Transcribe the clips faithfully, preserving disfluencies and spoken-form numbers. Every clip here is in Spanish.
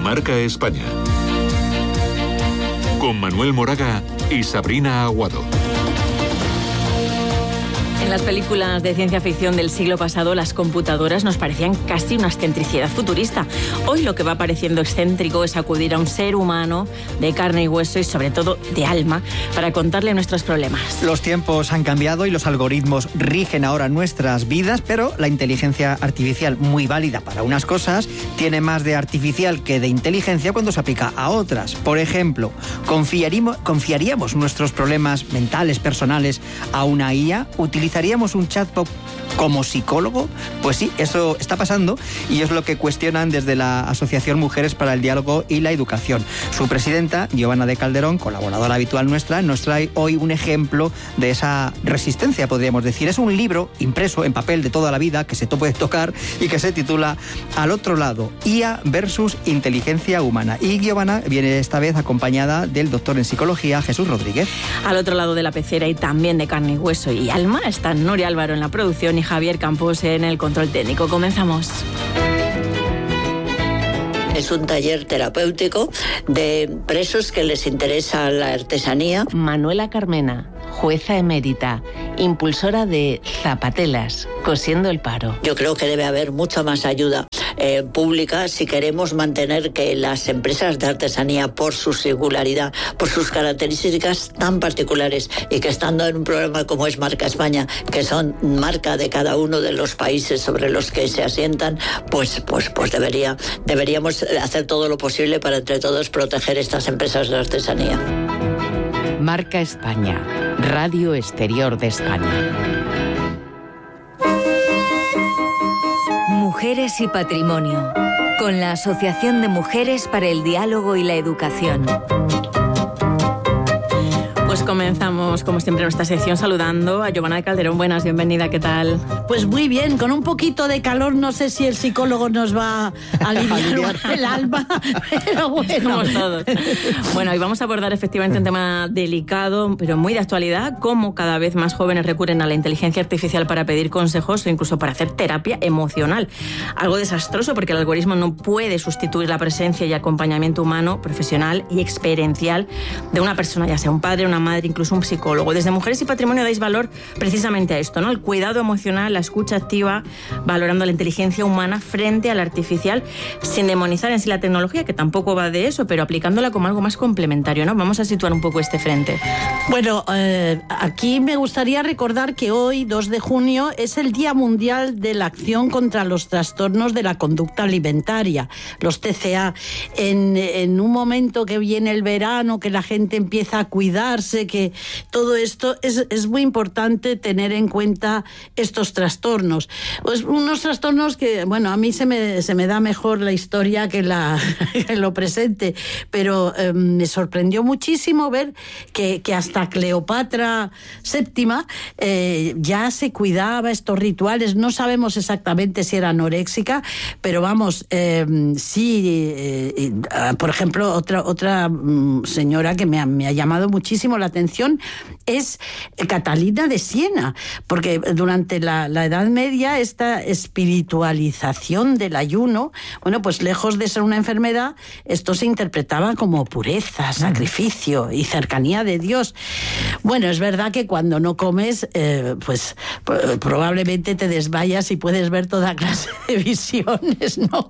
Marca España. Con Manuel Moraga y Sabrina Aguado. En las películas de ciencia ficción del siglo pasado, las computadoras nos parecían casi una excentricidad futurista. Hoy lo que va pareciendo excéntrico es acudir a un ser humano de carne y hueso y sobre todo de alma para contarle nuestros problemas. Los tiempos han cambiado y los algoritmos rigen ahora nuestras vidas, pero la inteligencia artificial, muy válida para unas cosas, tiene más de artificial que de inteligencia cuando se aplica a otras. Por ejemplo, ¿confiaríamos, confiaríamos nuestros problemas mentales, personales a una I A? ¿Utilizaríamos un chatbot como psicólogo? Pues sí, eso está pasando y es lo que cuestionan desde la Asociación Mujeres para el Diálogo y la Educación. Su presidenta, Giovanna de Calderón, colaboradora habitual nuestra, nos trae hoy un ejemplo de esa resistencia, podríamos decir. Es un libro impreso en papel de toda la vida que se puede tocar y que se titula Al otro lado, I A versus inteligencia humana. Y Giovanna viene esta vez acompañada del doctor en psicología, Jesús Rodríguez. Al otro lado de la pecera y también de carne y hueso y alma está Nuria Álvaro en la producción y Javier Campos en el control técnico. Comenzamos. Es un taller terapéutico de presos que les interesa la artesanía. Manuela Carmena, jueza emérita, impulsora de Zapatelas, cosiendo el paro. Yo creo que debe haber mucha más ayuda eh, pública si queremos mantener que las empresas de artesanía, por su singularidad, por sus características tan particulares y que estando en un programa como es Marca España, que son marca de cada uno de los países sobre los que se asientan, pues, pues, pues debería, deberíamos hacer todo lo posible para entre todos proteger estas empresas de artesanía. Marca España, Radio Exterior de España. Mujeres y Patrimonio, con la Asociación de Mujeres para el Diálogo y la Educación. Pues comenzamos, como siempre, nuestra sección saludando a Giovanna de Calderón. Buenas, bienvenida, ¿qué tal? Pues muy bien, con un poquito de calor, no sé si el psicólogo nos va a aliviar el alma, pero bueno. Somos todos. Bueno, hoy vamos a abordar efectivamente un tema delicado, pero muy de actualidad, cómo cada vez más jóvenes recurren a la inteligencia artificial para pedir consejos o incluso para hacer terapia emocional. Algo desastroso porque el algoritmo no puede sustituir la presencia y acompañamiento humano, profesional y experiencial de una persona, ya sea un padre, una madre, incluso un psicólogo. Desde Mujeres y Patrimonio dais valor precisamente a esto, ¿no? El cuidado emocional, la escucha activa, valorando la inteligencia humana frente a la artificial, sin demonizar en sí la tecnología, que tampoco va de eso, pero aplicándola como algo más complementario, ¿no? Vamos a situar un poco este frente. Bueno, eh, aquí me gustaría recordar que hoy, dos de junio, es el Día Mundial de la Acción contra los Trastornos de la Conducta Alimentaria, los T C A. En, en un momento que viene el verano, que la gente empieza a cuidarse, que todo esto es, es muy importante tener en cuenta estos trastornos. Pues unos trastornos que, bueno, a mí se me, se me da mejor la historia que, la, que lo presente, pero eh, me sorprendió muchísimo ver que, que hasta Cleopatra séptima eh, ya se cuidaba estos rituales. No sabemos exactamente si era anoréxica, pero vamos, eh, sí, eh, eh, por ejemplo, otra, otra señora que me ha, me ha llamado muchísimo la atención es Catalina de Siena, porque durante la, la Edad Media esta espiritualización del ayuno, bueno, pues lejos de ser una enfermedad, esto se interpretaba como pureza, sacrificio y cercanía de Dios. Bueno, es verdad que cuando no comes, eh, pues probablemente te desmayas y puedes ver toda clase de visiones, ¿no?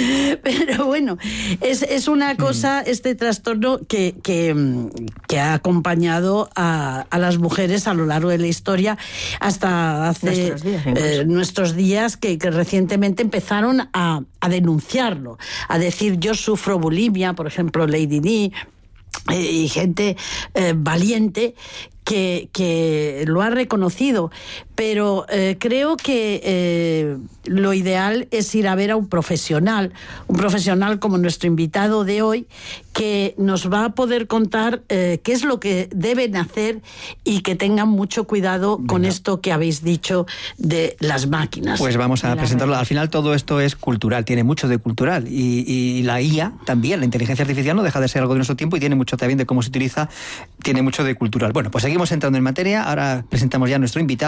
Pero bueno, es, es una cosa, este trastorno que, que, que ha acompañado a, a las mujeres a lo largo de la historia hasta hace nuestros días, eh, nuestros días que, que recientemente empezaron a, a denunciarlo, a decir yo sufro bulimia, por ejemplo Lady Di, eh, y gente eh, valiente que, que lo ha reconocido, pero eh, creo que eh, lo ideal es ir a ver a un profesional, un profesional como nuestro invitado de hoy, que nos va a poder contar eh, qué es lo que deben hacer y que tengan mucho cuidado Venga. con esto que habéis dicho de las máquinas. Pues vamos a presentarlo. Al final todo esto es cultural, tiene mucho de cultural y, y la I A también, la inteligencia artificial no deja de ser algo de nuestro tiempo y tiene mucho también de cómo se utiliza, tiene mucho de cultural. Bueno, pues seguimos entrando en materia. Ahora presentamos ya a nuestro invitado, es Jesús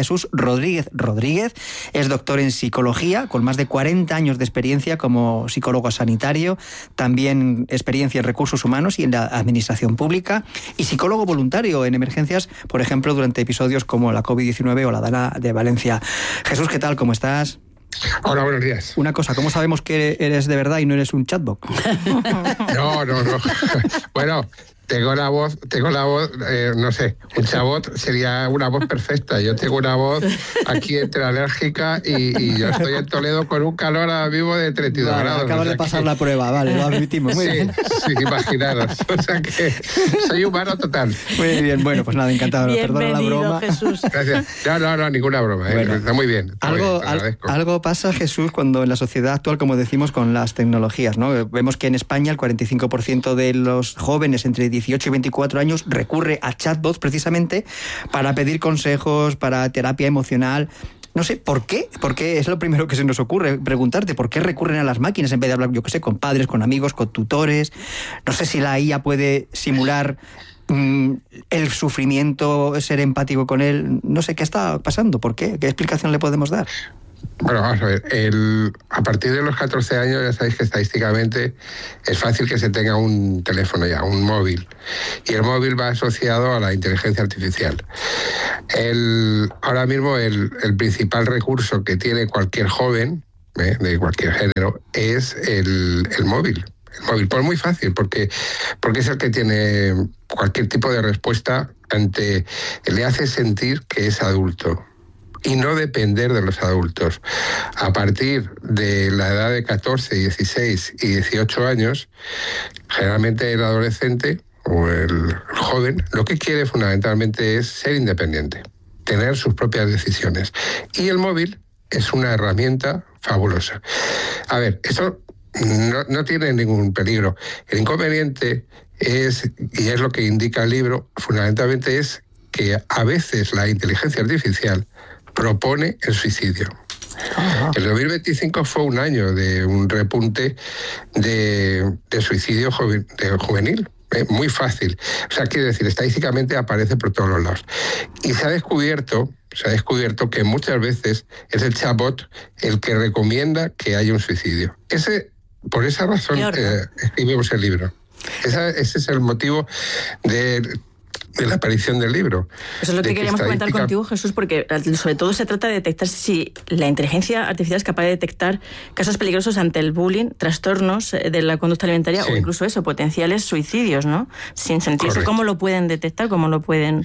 Jesús Rodríguez Rodríguez. Es doctor en psicología, con más de cuarenta años de experiencia como psicólogo sanitario, también experiencia en recursos humanos y en la administración pública, y psicólogo voluntario en emergencias, por ejemplo, durante episodios como la covid diecinueve o la Dana de Valencia. Jesús, ¿qué tal? ¿Cómo estás? Hola, buenos días. Una cosa, ¿cómo sabemos que eres de verdad y no eres un chatbot? No, no, no. Bueno, tengo la voz, tengo la voz, eh, no sé, un chabot sería una voz perfecta. Yo tengo una voz aquí entre alérgica y, y yo estoy en Toledo con un calor ahora mismo de treinta y dos vale, grados. Acabas o sea de pasar que... la prueba, vale, lo admitimos. Muy sí, bien. Sí, imaginaros. O sea que soy humano total. Muy bien, bueno, pues nada, encantado. Perdona la broma. Jesús. Gracias. No, no, no, ninguna broma. ¿eh? Bueno, está muy bien. Está algo, muy bien, al, algo pasa, Jesús, cuando en la sociedad actual, como decimos, con las tecnologías, ¿no? Vemos que en España el cuarenta y cinco por ciento de los jóvenes entre dieciocho y veinticuatro años recurre a chatbots precisamente para pedir consejos, para terapia emocional. No sé, ¿por qué? Porque es lo primero que se nos ocurre preguntarte, ¿por qué recurren a las máquinas en vez de hablar, yo qué sé, con padres, con amigos, con tutores? No sé si la I A puede simular mmm, el sufrimiento, ser empático con él. No sé qué está pasando, ¿por qué? ¿Qué explicación le podemos dar? Bueno, vamos a ver, el, a partir de los catorce años ya sabéis que estadísticamente es fácil que se tenga un teléfono ya, un móvil, y el móvil va asociado a la inteligencia artificial. El, ahora mismo el, el principal recurso que tiene cualquier joven, ¿eh? de cualquier género, es el, el móvil. El móvil, pues muy fácil, porque, porque es el que tiene cualquier tipo de respuesta ante, le hace sentir que es adulto. Y no depender de los adultos. A partir de la edad de catorce, dieciséis y dieciocho años, generalmente el adolescente o el joven lo que quiere fundamentalmente es ser independiente, tener sus propias decisiones. Y el móvil es una herramienta fabulosa. A ver, eso no, no tiene ningún peligro. El inconveniente es, y es lo que indica el libro, fundamentalmente es que a veces la inteligencia artificial propone el suicidio. Ajá. El dos mil veinticinco fue un año de un repunte de, de suicidio joven, de juvenil, ¿eh? Muy fácil. O sea, quiere decir, estadísticamente aparece por todos los lados. Y se ha descubierto, se ha descubierto que muchas veces es el chatbot el que recomienda que haya un suicidio. Ese, por esa razón eh, escribimos el libro. Esa, ese es el motivo de... de la aparición del libro. Eso es lo que queríamos estadística... comentar contigo, Jesús, porque sobre todo se trata de detectar si la inteligencia artificial es capaz de detectar casos peligrosos ante el bullying, trastornos de la conducta alimentaria sí. o incluso eso, potenciales suicidios, ¿no? Sin sentirse. Correcto. ¿Cómo lo pueden detectar? ¿Cómo lo pueden...?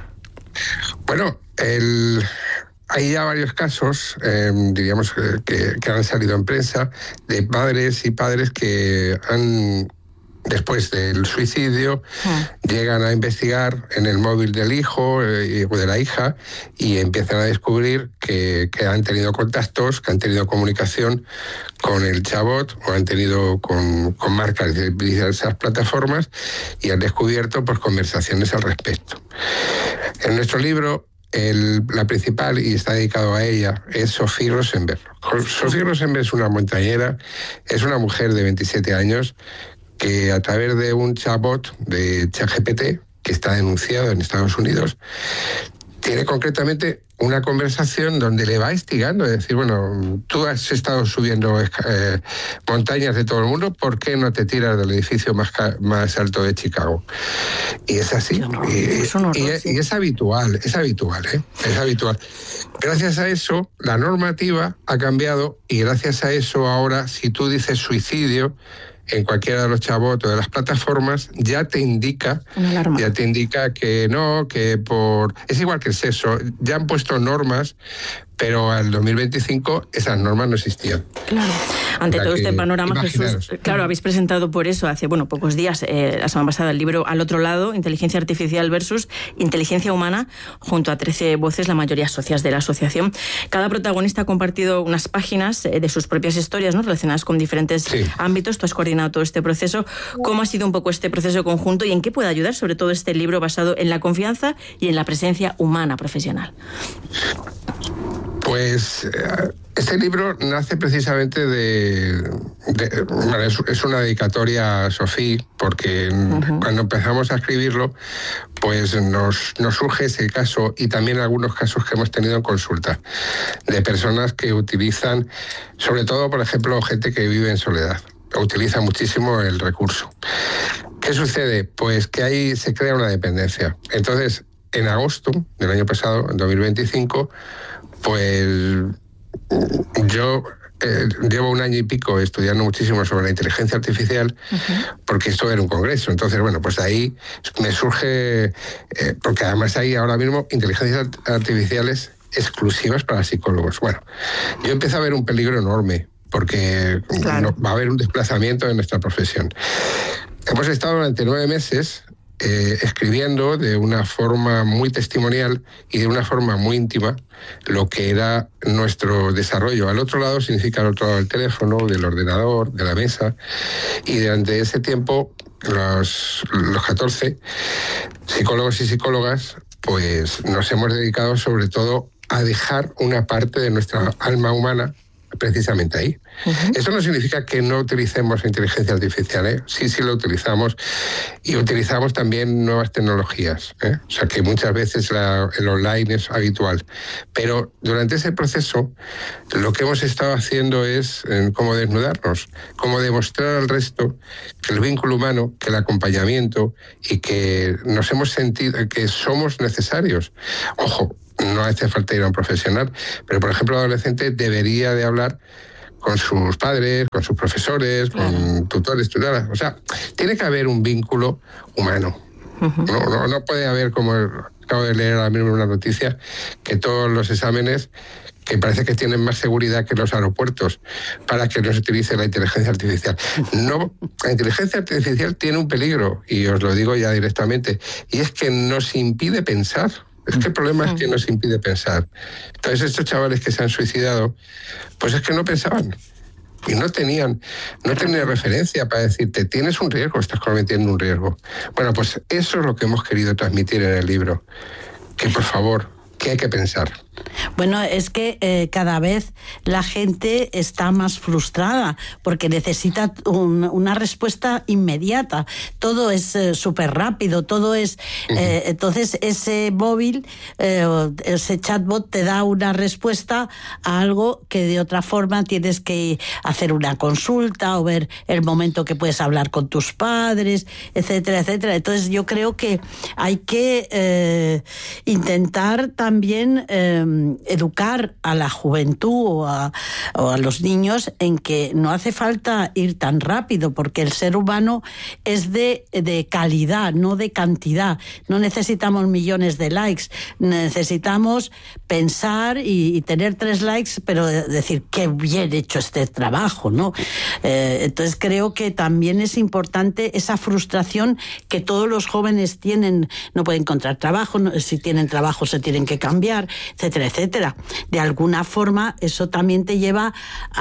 Bueno, el... hay ya varios casos, eh, diríamos, que, que han salido en prensa, de madres y padres que han... después del suicidio, ah. llegan a investigar en el móvil del hijo eh, o de la hija y empiezan a descubrir que, que han tenido contactos, que han tenido comunicación con el chatbot o han tenido con, con marcas de diversas plataformas y han descubierto pues, conversaciones al respecto. En nuestro libro, el, la principal, y está dedicado a ella, es Sophie Rosenberg. Sophie Rosenberg es una montañera, es una mujer de veintisiete años, que a través de un chatbot de ChatGPT, que está denunciado en Estados Unidos, tiene concretamente una conversación donde le va instigando, es decir, bueno, tú has estado subiendo eh, montañas de todo el mundo, ¿por qué no te tiras del edificio más, más alto de Chicago? Y es así, no, y, es horror, y, sí. y es habitual, es habitual, ¿eh? es habitual. Gracias a eso, la normativa ha cambiado y gracias a eso ahora, si tú dices suicidio, en cualquiera de los chatbots o de las plataformas, ya te indica, ya te indica que no, que por... Es igual que el sexo, ya han puesto normas, pero al dos mil veinticinco esas normas no existían. Claro. Ante todo este panorama, Jesús, claro, habéis presentado por eso hace, bueno, pocos días, eh, la semana pasada, el libro Al otro lado, Inteligencia Artificial versus Inteligencia Humana, junto a trece voces, la mayoría socias de la asociación. Cada protagonista ha compartido unas páginas eh, de sus propias historias, ¿no?, relacionadas con diferentes sí. ámbitos. Tú has coordinado todo este proceso. ¿Cómo ha sido un poco este proceso conjunto y en qué puede ayudar, sobre todo, este libro basado en la confianza y en la presencia humana profesional? Pues este libro nace precisamente de... de bueno, es, es una dedicatoria a Sofía, porque uh-huh. cuando empezamos a escribirlo, pues nos, nos surge ese caso y también algunos casos que hemos tenido en consulta, de personas que utilizan, sobre todo, por ejemplo, gente que vive en soledad, utiliza muchísimo el recurso. ¿Qué sucede? Pues que ahí se crea una dependencia. Entonces, en agosto del año pasado, en dos mil veinticinco, pues yo eh, llevo un año y pico estudiando muchísimo sobre la inteligencia artificial, uh-huh. porque esto era un congreso. Entonces, bueno, pues ahí me surge, eh, porque además hay ahora mismo inteligencias artificiales exclusivas para psicólogos. Bueno, yo empiezo a ver un peligro enorme, porque claro. no, va a haber un desplazamiento en nuestra profesión. Hemos estado durante nueve meses eh, escribiendo de una forma muy testimonial y de una forma muy íntima lo que era nuestro desarrollo. Al otro lado significa al otro lado del teléfono, del ordenador, de la mesa, y durante ese tiempo los, los catorce psicólogos y psicólogas pues nos hemos dedicado sobre todo a dejar una parte de nuestra alma humana precisamente ahí. Uh-huh. Eso no significa que no utilicemos inteligencia artificial, ¿eh? Sí, sí lo utilizamos, y utilizamos también nuevas tecnologías, ¿eh? O sea que muchas veces la, el online es habitual, pero durante ese proceso lo que hemos estado haciendo es eh, como desnudarnos, como demostrar al resto que el vínculo humano, que el acompañamiento y que nos hemos sentido, que somos necesarios. Ojo, no hace falta ir a un profesional, pero por ejemplo el adolescente debería de hablar con sus padres, con sus profesores, claro. con tutores, tutoras. O sea, tiene que haber un vínculo humano. Uh-huh. No, no, no puede haber, como acabo de leer ahora mismo una noticia, que todos los exámenes, que parece que tienen más seguridad que los aeropuertos, para que no se utilice la inteligencia artificial. No, la inteligencia artificial tiene un peligro, y os lo digo ya directamente, y es que nos impide pensar. Es que el problema es que nos impide pensar. Entonces estos chavales que se han suicidado, pues es que no pensaban. Y no tenían, no tenían referencia para decirte, tienes un riesgo, estás cometiendo un riesgo. Bueno, pues eso es lo que hemos querido transmitir en el libro. Que por favor, que hay que pensar. Bueno, es que eh, cada vez la gente está más frustrada porque necesita un, una respuesta inmediata. Todo es eh, súper rápido, todo es... Uh-huh. Eh, entonces, ese móvil, eh, ese chatbot te da una respuesta a algo que de otra forma tienes que hacer una consulta o ver el momento que puedes hablar con tus padres, etcétera, etcétera. Entonces, yo creo que hay que eh, intentar también... Eh, educar a la juventud o a, o a los niños en que no hace falta ir tan rápido, porque el ser humano es de, de calidad, no de cantidad. No necesitamos millones de likes, necesitamos pensar y, y tener tres likes, pero decir qué bien hecho este trabajo, ¿no? Eh, entonces creo que también es importante esa frustración que todos los jóvenes tienen, no pueden encontrar trabajo, no, si tienen trabajo se tienen que cambiar, etcétera, etcétera. De alguna forma eso también te lleva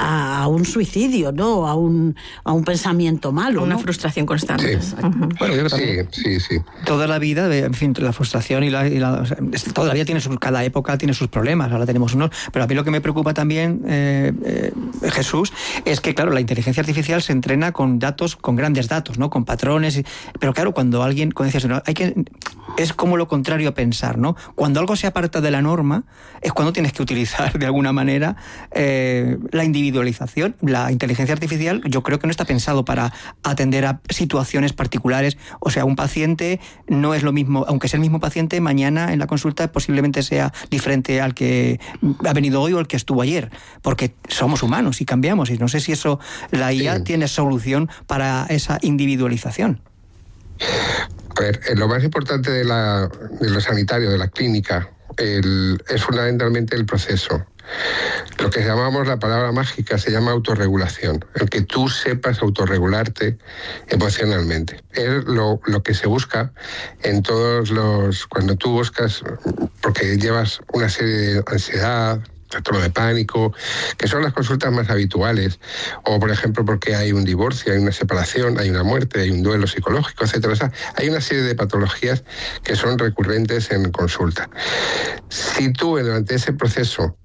a un suicidio, ¿no? A un, a un pensamiento malo, una ¿no? frustración constante. Sí. Uh-huh. Bueno, yo creo que sí, sí, sí. Toda la vida, en fin, la frustración y la, y la o sea, toda la vida tiene sus, cada época tiene sus problemas. Ahora tenemos unos, pero a mí lo que me preocupa también, eh, eh, Jesús, es que claro, la inteligencia artificial se entrena con datos, con grandes datos, ¿no? Con patrones, y, pero claro, cuando alguien, como decías, ¿no? hay que es como lo contrario a pensar, ¿no? Cuando algo se aparta de la norma es cuando tienes que utilizar de alguna manera eh, la individualización. La inteligencia artificial yo creo que no está pensado para atender a situaciones particulares. O sea, un paciente no es lo mismo, aunque sea el mismo paciente, mañana en la consulta posiblemente sea diferente al que ha venido hoy o al que estuvo ayer, porque somos humanos y cambiamos, y no sé si eso, la I A sí. tiene solución para esa individualización. A ver, lo más importante de, la, de lo sanitario, de la clínica, el, es fundamentalmente el proceso. Lo que llamamos la palabra mágica se llama autorregulación, el que tú sepas autorregularte emocionalmente. Es lo, lo que se busca en todos los... Cuando tú buscas, porque llevas una serie de ansiedad, trastorno de pánico, que son las consultas más habituales, o por ejemplo porque hay un divorcio, hay una separación, hay una muerte, hay un duelo psicológico, etcétera. O sea, hay una serie de patologías que son recurrentes en consulta. Si tú durante ese proceso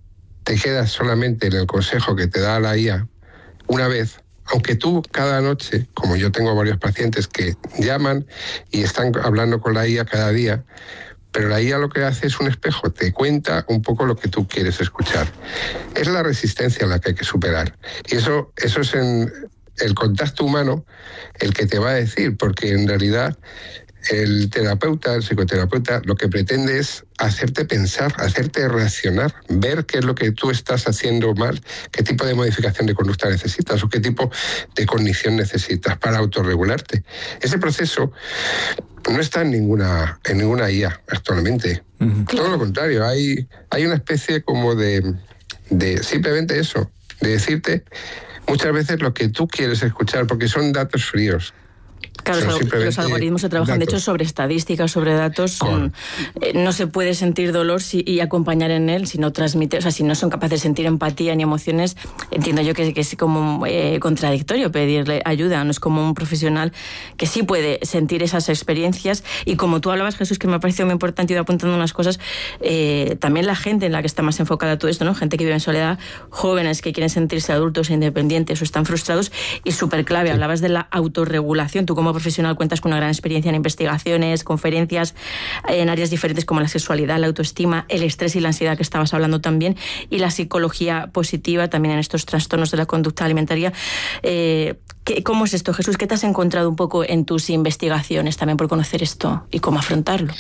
te quedas solamente en el consejo que te da la I A una vez, aunque tú cada noche, como yo tengo varios pacientes que llaman y están hablando con la I A cada día, pero la I A lo que hace es un espejo, te cuenta un poco lo que tú quieres escuchar. Es la resistencia la que hay que superar. Y eso, eso es en el contacto humano el que te va a decir, porque en realidad el terapeuta, el psicoterapeuta, lo que pretende es hacerte pensar, hacerte reaccionar, ver qué es lo que tú estás haciendo mal, qué tipo de modificación de conducta necesitas o qué tipo de cognición necesitas para autorregularte. Ese proceso no está en ninguna, en ninguna I A actualmente. Uh-huh. Todo lo contrario, hay, hay una especie como de, de simplemente eso, de decirte muchas veces lo que tú quieres escuchar, porque son datos fríos. Claro, los, los algoritmos se trabajan, datos. De hecho, sobre estadísticas, sobre datos. Con... Eh, no se puede sentir dolor si, y acompañar en él si no transmite, o sea, si no son capaces de sentir empatía ni emociones. Entiendo yo que, que es como eh, contradictorio pedirle ayuda. No es como un profesional que sí puede sentir esas experiencias. Y como tú hablabas, Jesús, que me ha parecido muy importante, iba apuntando unas cosas, eh, también la gente en la que está más enfocada todo esto, ¿no? Gente que vive en soledad, jóvenes que quieren sentirse adultos e independientes o están frustrados. Y súper clave, sí. Hablabas de la autorregulación. Tú como profesional cuentas con una gran experiencia en investigaciones, conferencias en áreas diferentes como la sexualidad, la autoestima, el estrés y la ansiedad que estabas hablando también, y la psicología positiva también en estos trastornos de la conducta alimentaria. Eh, ¿qué, ¿Cómo es esto, Jesús? ¿Qué te has encontrado un poco en tus investigaciones también por conocer esto y cómo afrontarlo?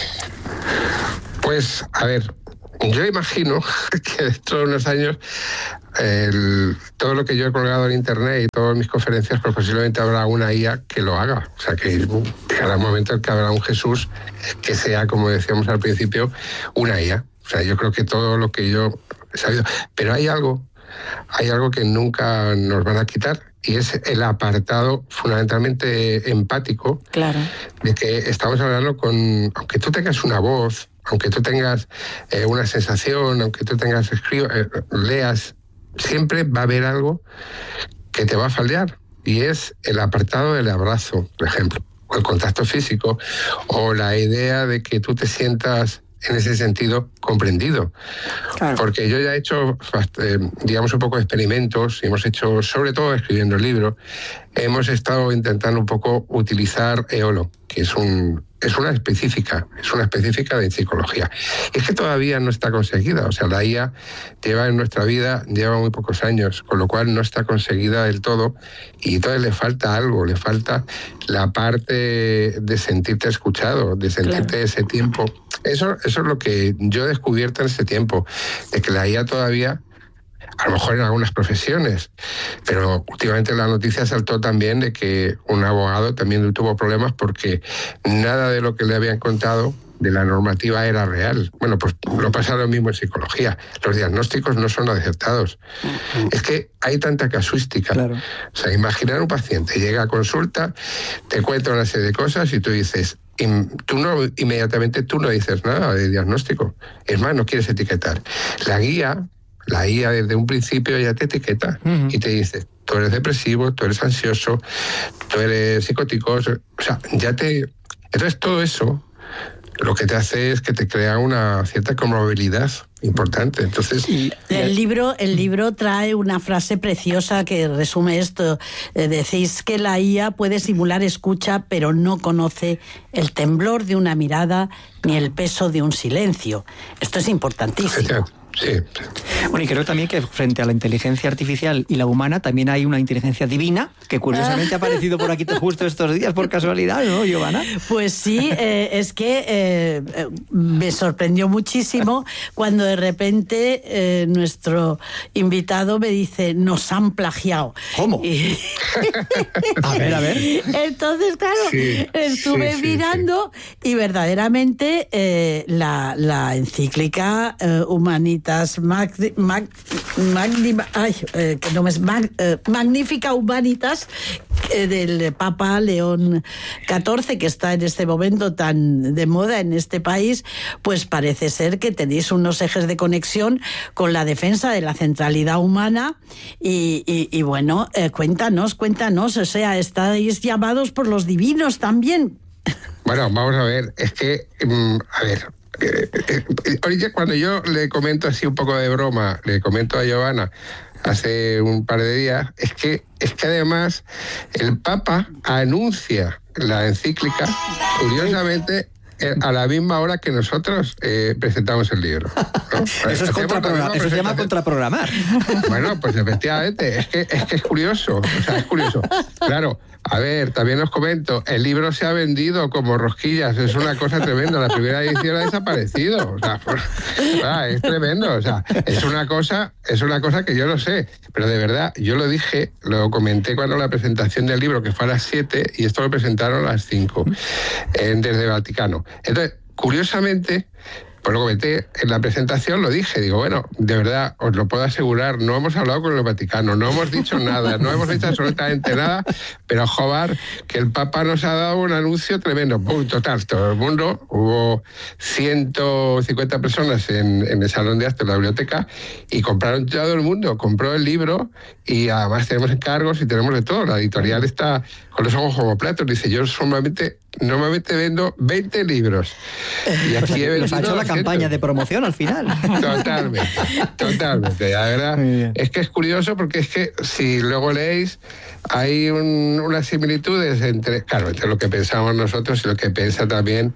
Pues, a ver, yo imagino que dentro de unos años el, todo lo que yo he colgado en internet y todas mis conferencias, pues posiblemente habrá una I A que lo haga. O sea, que llegará un momento en que habrá un Jesús que sea, como decíamos al principio, una I A. O sea, yo creo que todo lo que yo he sabido... Pero hay algo, hay algo que nunca nos van a quitar, y es el apartado fundamentalmente empático. Claro. De que estamos hablando con... Aunque tú tengas una voz, aunque tú tengas eh, una sensación, aunque tú tengas escribo, eh, leas, siempre va a haber algo que te va a fallar, y es el apartado del abrazo, por ejemplo, o el contacto físico, o la idea de que tú te sientas en ese sentido comprendido. Claro. Porque yo ya he hecho, eh, digamos, un poco de experimentos, y hemos hecho, sobre todo escribiendo el libro, hemos estado intentando un poco utilizar EOLO, que es un es una específica, es una específica de psicología. Es que todavía no está conseguida, o sea, la I A lleva en nuestra vida, lleva muy pocos años, con lo cual no está conseguida del todo, y entonces le falta algo, le falta la parte de sentirte escuchado, de sentirte claro. ese tiempo. Eso, eso es lo que yo he descubierto en ese tiempo, de que la I A todavía, a lo mejor en algunas profesiones, pero últimamente la noticia saltó también de que un abogado también tuvo problemas porque nada de lo que le habían contado de la normativa era real. Bueno, pues lo pasa lo mismo en psicología. Los diagnósticos no son acertados. Uh-huh. Es que hay tanta casuística. Claro. O sea, imaginar un paciente, llega a consulta, te cuenta una serie de cosas y tú dices... Y tú no, inmediatamente tú no dices nada de diagnóstico. Es más, no quieres etiquetar. La guía... La I A desde un principio ya te etiqueta uh-huh. y te dice, tú eres depresivo, tú eres ansioso, tú eres psicótico, o sea, ya te... Entonces todo eso lo que te hace es que te crea una cierta comorbilidad importante. Entonces, el libro, el libro trae una frase preciosa que resume esto. Eh, decís que la I A puede simular escucha, pero no conoce el temblor de una mirada ni el peso de un silencio. Esto es importantísimo. Sí. Bueno, y creo también que frente a la inteligencia artificial y la humana también hay una inteligencia divina que curiosamente ha aparecido por aquí justo estos días por casualidad, ¿no, Giovanna? Pues sí, eh, es que eh, me sorprendió muchísimo cuando de repente eh, nuestro invitado me dice, nos han plagiado. ¿Cómo? Y... a ver, a ver. Entonces, claro, sí, estuve sí, sí, mirando sí. y verdaderamente eh, la, la encíclica eh, Humanitas Magni, mag, magni, ay, eh, que no es mag, eh, Magnífica Humanitas eh, del Papa León catorce, que está en este momento tan de moda en este país, pues parece ser que tenéis unos ejes de conexión con la defensa de la centralidad humana y, y, y bueno, eh, cuéntanos, cuéntanos, o sea, estáis llamados por los divinos también. Bueno, vamos a ver, es que, a ver, eh, eh, oye, cuando yo le comento así un poco de broma, le comento a Giovanna hace un par de días, es que, es que además el Papa anuncia la encíclica, curiosamente, a la misma hora que nosotros eh, presentamos el libro, ¿no? Eso es contraprogramar, eso se llama contraprogramar. Bueno, pues efectivamente, es que, es que es curioso, o sea, es curioso. Claro, a ver, también os comento, el libro se ha vendido como rosquillas, es una cosa tremenda, la primera edición ha desaparecido, o sea, por, ah, es tremendo, o sea, es una cosa, es una cosa que yo no sé, pero de verdad, yo lo dije, lo comenté cuando la presentación del libro, que fue a las siete, y esto lo presentaron a las cinco, en, desde Vaticano. Entonces, curiosamente, pues lo comenté en la presentación, lo dije, digo, bueno, de verdad, os lo puedo asegurar, no hemos hablado con el Vaticano, no hemos dicho nada, no hemos dicho absolutamente nada, pero joder, que el Papa nos ha dado un anuncio tremendo. Total, todo el mundo, hubo ciento cincuenta personas en, en el salón de actos de la biblioteca y compraron todo el mundo, compró el libro y además tenemos encargos y tenemos de todo. La editorial está con los ojos como platos, dice, yo solamente... Normalmente vendo veinte libros. Y aquí he vendido Nos ha hecho la campaña de promoción al final. Totalmente, totalmente. La verdad es que es curioso porque es que si luego leéis, hay un, unas similitudes entre, claro, entre lo que pensamos nosotros y lo que piensa también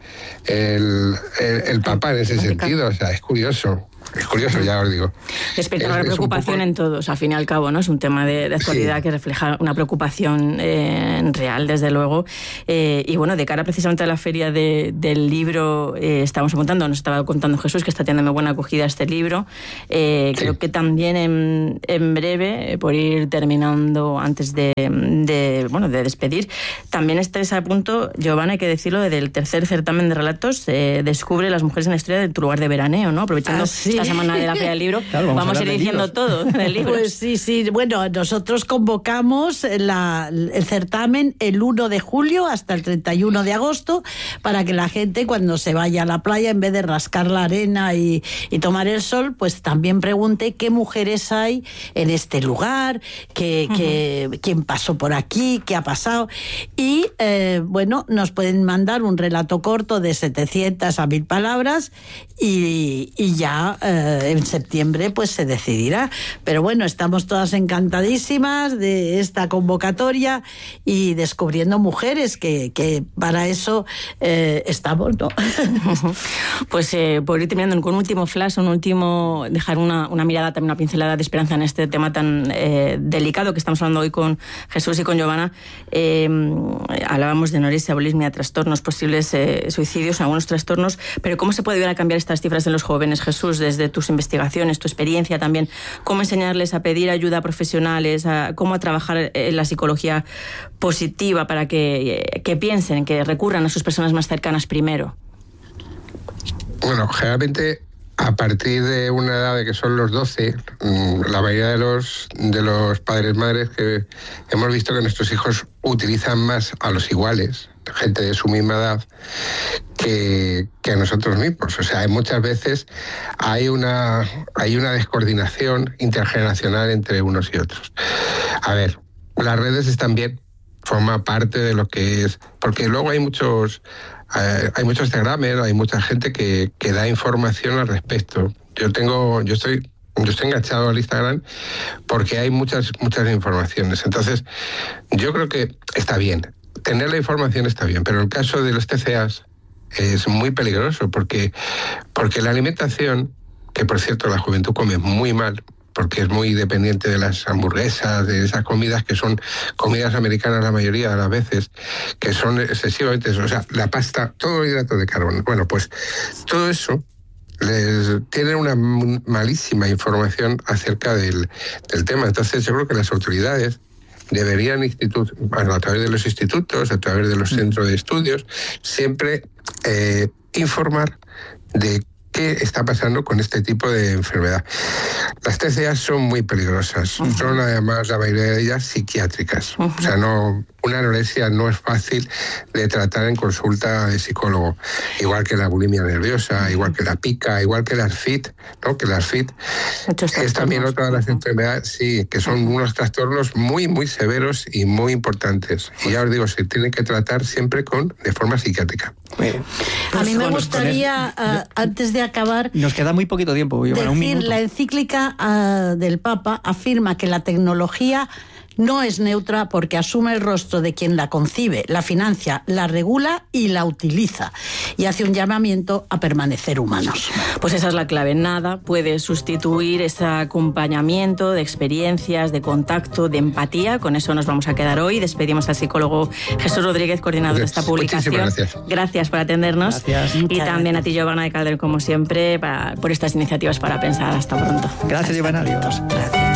el, el, el Papa en ese sentido. O sea, es curioso. Es curioso, ya os digo. Despierta es, una preocupación poco... en todos, al fin y al cabo, ¿no? Es un tema de, de actualidad sí. que refleja una preocupación eh, real, desde luego. Eh, y bueno, de cara precisamente a la feria de, del libro, eh, estábamos apuntando, nos estaba contando Jesús que está teniendo buena acogida este libro. Eh, sí. Creo que también en, en breve, eh, por ir terminando antes de, de, bueno, de despedir, también estáis a punto, Giovanna, hay que decirlo, del tercer certamen de relatos, eh, Descubre las mujeres en la historia de tu lugar de veraneo, ¿no? Aprovechando... Ah, sí. La semana de la Feria del Libro, claro, vamos, vamos a ir diciendo libros. todo del libro. Pues sí, sí. Bueno, nosotros convocamos la, el certamen el uno de julio hasta el treinta y uno de agosto para que la gente cuando se vaya a la playa, en vez de rascar la arena y, y tomar el sol, pues también pregunte qué mujeres hay en este lugar, qué, uh-huh. qué, quién pasó por aquí, qué ha pasado. Y eh, bueno, nos pueden mandar un relato corto de setecientas a mil palabras y, y ya eh, en septiembre pues se decidirá. Pero bueno, estamos todas encantadísimas de esta convocatoria y descubriendo mujeres que, que para eso eh, estamos, ¿no? Pues eh, por ir terminando con un último flash, un último, dejar una, una mirada, también una pincelada de esperanza en este tema tan eh, delicado que estamos hablando hoy con Jesús y con Giovanna. Eh, hablábamos de anorexia, bulimia, trastornos, posibles eh, suicidios, algunos trastornos, pero ¿cómo se puede ayudar a cambiar estas cifras en los jóvenes, Jesús, desde tus investigaciones, tu experiencia también? ¿Cómo enseñarles a pedir ayuda a profesionales, a cómo a trabajar en la psicología positiva para que, que piensen, que recurran a sus personas más cercanas primero? Bueno, generalmente a partir de una edad de que son los doce, la mayoría de los, de los padres madres que hemos visto que nuestros hijos utilizan más a los iguales, gente de su misma edad, que, que a nosotros mismos. O sea, muchas veces hay una, hay una descoordinación intergeneracional entre unos y otros. A ver, las redes están bien, forma parte de lo que es, porque luego hay muchos... Eh, hay muchos Instagramers, hay mucha gente que, que da información al respecto. Yo tengo, yo estoy, yo estoy enganchado al Instagram porque hay muchas, muchas informaciones. Entonces, yo creo que está bien. Tener la información está bien, pero el caso de los T C As es muy peligroso porque, porque la alimentación, que por cierto la juventud come muy mal, porque es muy dependiente de las hamburguesas, de esas comidas que son comidas americanas la mayoría de las veces, que son excesivamente, o sea, la pasta, todo el hidrato de carbono. Bueno, pues todo eso les tiene una malísima información acerca del, del tema. Entonces yo creo que las autoridades deberían, institut- bueno, a través de los institutos, a través de los centros de estudios, siempre eh, informar de qué está pasando con este tipo de enfermedad. Las T C A son muy peligrosas, uh-huh. son además la mayoría de ellas psiquiátricas. Uh-huh. O sea, no, una anorexia no es fácil de tratar en consulta de psicólogo, igual que la bulimia nerviosa, uh-huh. igual que la pica, igual que la A R F I T, ¿no? Que la A R F I T es también otra de las uh-huh. enfermedades, sí, que son uh-huh. unos trastornos muy, muy severos y muy importantes. Y ya os digo, se tienen que tratar siempre con de forma psiquiátrica. Bueno, a mí me pues, gustaría, con el- uh, antes de acabar, Nos queda muy poquito tiempo. Giovanna, un decir, minuto. la encíclica uh, del Papa afirma que la tecnología no es neutra porque asume el rostro de quien la concibe, la financia, la regula y la utiliza. Y hace un llamamiento a permanecer humanos. Pues esa es la clave. Nada puede sustituir ese acompañamiento de experiencias, de contacto, de empatía. Con eso nos vamos a quedar hoy. Despedimos al psicólogo Jesús Rodríguez, coordinador de esta publicación. Muchísimas gracias. Gracias por atendernos. Gracias. Y Muchas también gracias. a ti, Giovanna de Calder, como siempre, para- por estas iniciativas para pensar. Hasta pronto. Gracias, Giovanna. Adiós. Gracias.